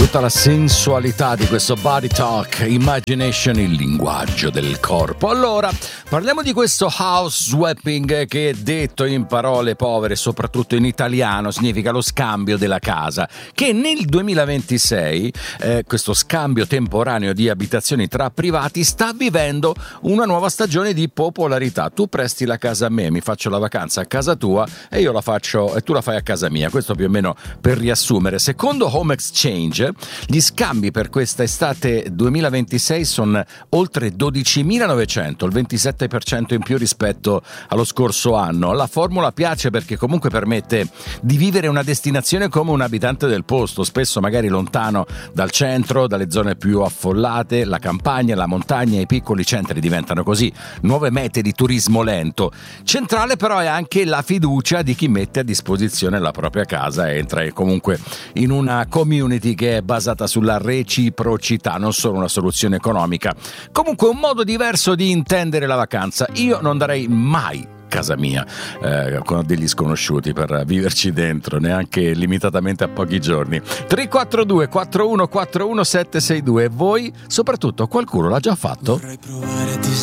Tutta la sensualità di questo body talk, imagination, il linguaggio del corpo. Allora, parliamo di questo house swapping che, detto in parole povere, soprattutto in italiano, significa lo scambio della casa, che nel 2026, questo scambio temporaneo di abitazioni tra privati sta vivendo una nuova stagione di popolarità. Tu presti la casa a me, mi faccio la vacanza a casa tua e io la faccio e tu la fai a casa mia. Questo più o meno per riassumere. Secondo Home Exchange, gli scambi per questa estate 2026 sono oltre 12.900, il 27% in più rispetto allo scorso anno. La formula piace perché comunque permette di vivere una destinazione come un abitante del posto, spesso magari lontano dal centro, dalle zone più affollate. La campagna, la montagna e i piccoli centri diventano così nuove mete di turismo lento. Centrale però è anche la fiducia di chi mette a disposizione la propria casa e entra comunque in una community che è basata sulla reciprocità, non solo una soluzione economica. Comunque un modo diverso di intendere la vacanza. Io non darei mai casa mia con degli sconosciuti per viverci dentro, neanche limitatamente a pochi giorni. 342 4141 762. Voi, soprattutto, qualcuno l'ha già fatto? Vorrei provare a